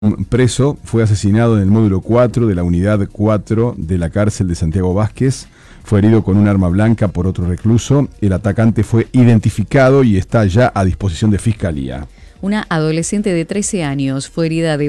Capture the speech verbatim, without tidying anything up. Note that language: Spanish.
Un preso fue asesinado en el módulo cuatro de la unidad cuatro de la cárcel de Santiago Vázquez. Fue herido con un arma blanca por otro recluso. El atacante fue identificado y está ya a disposición de fiscalía. Una adolescente de trece años fue herida de